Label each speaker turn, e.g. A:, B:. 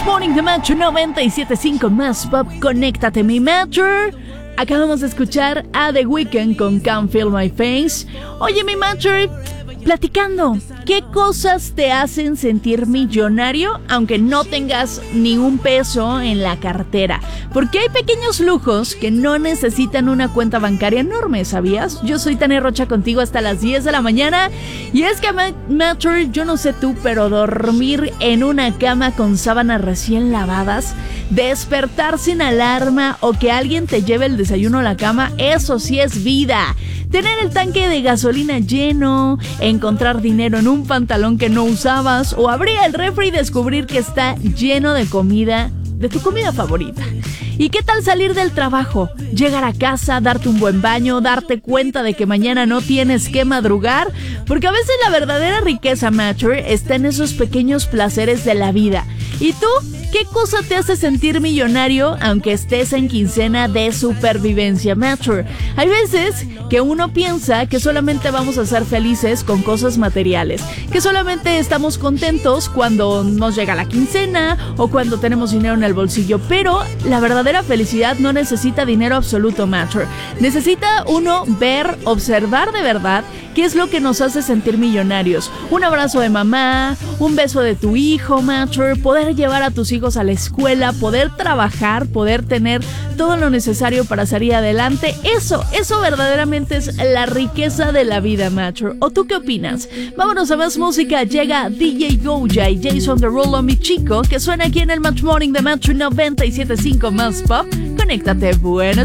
A: Morning de Metro 97.5 más pop. Conéctate, mi Metro. Acabamos de escuchar a The Weeknd con Can't Feel My Face. Oye, mi Metro, platicando, ¿qué cosas te hacen sentir millonario aunque no tengas ni un peso en la cartera? Porque hay pequeños lujos que no necesitan una cuenta bancaria enorme, ¿sabías? Yo soy Tania Rocha contigo hasta las 10 de la mañana. Y es que, Metro, yo no sé tú, pero dormir en una cama con sábanas recién lavadas, despertar sin alarma o que alguien te lleve el desayuno a la cama, eso sí es vida. Tener el tanque de gasolina lleno, encontrar dinero en un pantalón que no usabas o abrir el refri y descubrir que está lleno de comida, de tu comida favorita. ¿Y qué tal salir del trabajo? Llegar a casa, darte un buen baño, darte cuenta de que mañana no tienes que madrugar, porque a veces la verdadera riqueza, Mature, está en esos pequeños placeres de la vida. ¿Y tú? ¿Qué cosa te hace sentir millonario aunque estés en quincena de supervivencia, Mature? Hay veces que uno piensa que solamente vamos a ser felices con cosas materiales, que solamente estamos contentos cuando nos llega la quincena o cuando tenemos dinero en el bolsillo, pero la verdadera felicidad no necesita dinero absoluto, Mature. Necesita uno ver, observar de verdad qué es lo que nos hace sentir millonarios. Un abrazo de mamá, un beso de tu hijo, Mature, poder llevar a tus hijos a la escuela, poder trabajar, poder tener todo lo necesario para salir adelante. Eso verdaderamente es la riqueza de la vida, Mature. ¿O tú qué opinas? Vámonos a más música. Llega DJ Goja y Jason Derulo, mi chico, que suena aquí en el Match Morning de Metro 97.5 más pop. Conéctate, buenos